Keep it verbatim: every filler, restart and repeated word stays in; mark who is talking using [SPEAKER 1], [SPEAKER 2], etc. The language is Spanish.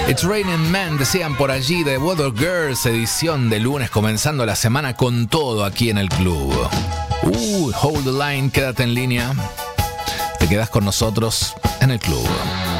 [SPEAKER 1] It's Raining Men, decían por allí, de Weather Girls, edición de lunes, comenzando la semana con todo aquí en el club. Uh, hold the line, quédate en línea. Te quedas con nosotros en el club.